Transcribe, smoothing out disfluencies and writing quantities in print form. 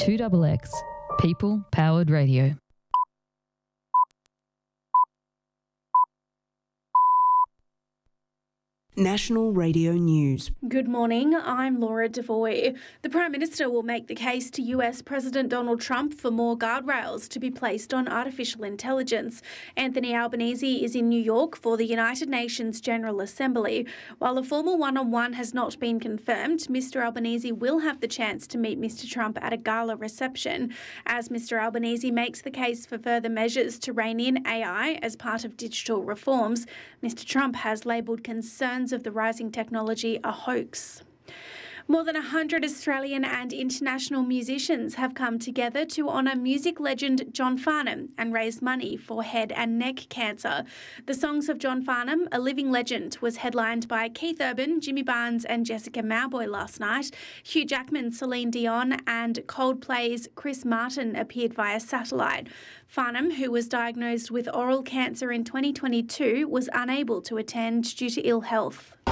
2XX, People Powered Radio. National Radio News. Good morning, I'm Laura Devoy. The Prime Minister will make the case to US President Donald Trump for more guardrails to be placed on artificial intelligence. Anthony Albanese is in New York for the United Nations General Assembly. While a formal one-on-one has not been confirmed, Mr Albanese will have the chance to meet Mr Trump at a gala reception. As Mr Albanese makes the case for further measures to rein in AI as part of digital reforms, Mr Trump has labelled concerns of the rising technology a hoax. More than 100 Australian and international musicians have come together to honour music legend John Farnham and raise money for head and neck cancer. The Songs of John Farnham, a living legend, was headlined by Keith Urban, Jimmy Barnes and Jessica Mauboy last night. Hugh Jackman, Celine Dion and Coldplay's Chris Martin appeared via satellite. Farnham, who was diagnosed with oral cancer in 2022, was unable to attend due to ill health.